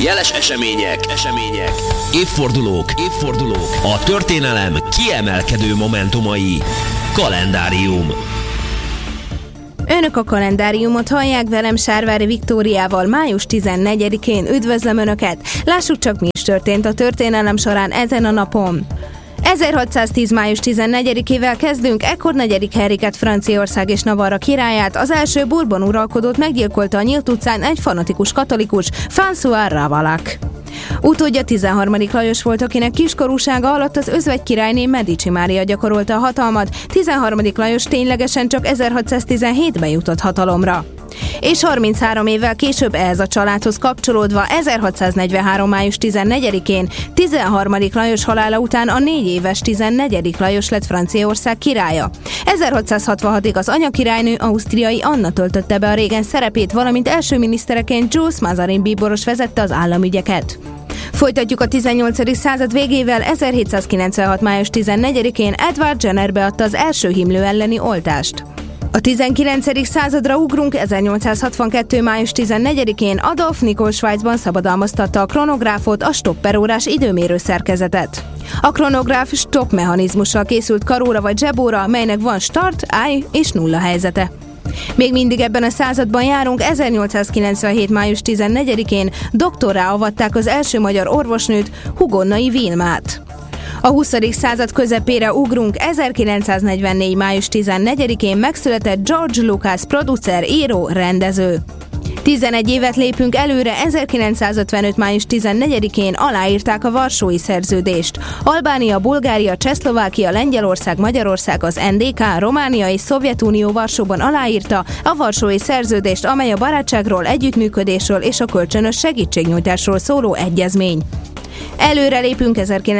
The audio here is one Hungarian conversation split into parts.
Jeles események, évfordulók, a történelem kiemelkedő momentumai. Kalendárium. Önök a kalendáriumot hallják, velem Sárvári Viktóriával május 14-én. Üdvözlöm Önöket! Lássuk csak, mi is történt a történelem során ezen a napon. 1610. május 14-ével kezdünk. Ekkor 4. Henriket, Franciaország és Navarra királyát, az első Bourbon uralkodót meggyilkolta a nyílt utcán egy fanatikus katolikus, François Ravaillac. Utódja 13. Lajos volt, akinek kiskorúsága alatt az özvegy királyné Medici Mária gyakorolta a hatalmat. 13. Lajos ténylegesen csak 1617-ben jutott hatalomra. És 33 évvel később ehhez a családhoz kapcsolódva 1643. május 14-én 13. Lajos halála után a 4 éves 14. Lajos lett Franciaország királya. 1666-ig az anyakirálynő, ausztriai Anna töltötte be a régen szerepét, valamint első minisztereként Jules Mazarin bíboros vezette az államügyeket. Folytatjuk a 18. század végével. 1796. május 14-én Edward Jenner beadta az első himlő elleni oltást. A 19. századra ugrunk. 1862. május 14-én Adolf Nikol Svájcban szabadalmaztatta a kronográfot, a stopperórás időmérő szerkezetet. A kronográf stop mechanizmussal készült karóra vagy zsebóra, melynek van start, állj és nulla helyzete. Még mindig ebben a században járunk. 1897. május 14-én doktorrá avatták az első magyar orvosnőt, Hugonnai Vilmát. A 20. század közepére ugrunk. 1944. május 14-én megszületett George Lucas, producer, író, rendező. 11 évet lépünk előre. 1955. május 14-én aláírták a Varsói Szerződést. Albánia, Bulgária, Csehszlovákia, Lengyelország, Magyarország, az NDK, Románia és Szovjetunió Varsóban aláírta a Varsói Szerződést, amely a barátságról, együttműködésről és a kölcsönös segítségnyújtásról szóló egyezmény. Előre lépünk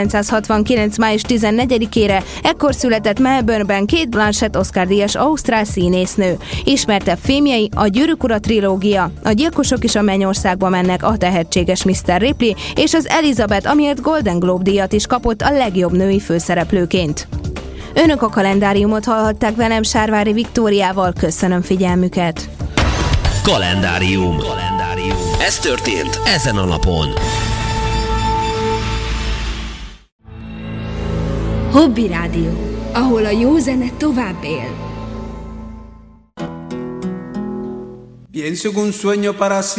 1969. május 14-ére, ekkor született Melbourneben Cate Blanchett Oscar-díjas ausztrál színésznő. Ismertebb filmjei a Gyűrűk ura trilógia, a Gyilkosok is a Mennyországba mennek, a tehetséges Mr. Ripley és az Elizabeth, amiért Golden Globe-díjat is kapott a legjobb női főszereplőként. Önök a kalendáriumot hallhatták, velem Sárvári Viktóriával. Köszönöm figyelmüket! Kalendárium. Ez történt ezen a napon. Hobby Rádió, ahol a jó zene tovább él. Pienso que un sueño para